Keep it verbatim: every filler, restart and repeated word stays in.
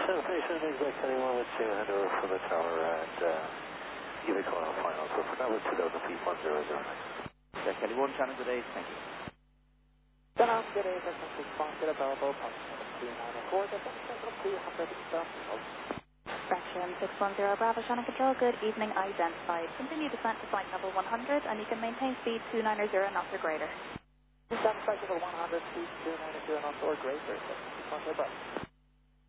seven thirty-seven, exact anyone with two, head over for the tower at uh, give a call on final. So for now, two thousand feet, one zero zero nine. Jack Kelly one, Channel, good day, thank you. Channel, good day, that's six one zero, Bravo, point seven two nine four, that's two hundred south. Fraction six one zero, Bravo, Channel Control, good evening, identified. Continue descent to flight level one hundred, and you can maintain speed two ninety knots or greater. Descent flight level one hundred, speed two ninety knots or greater, six one zero, Bravo.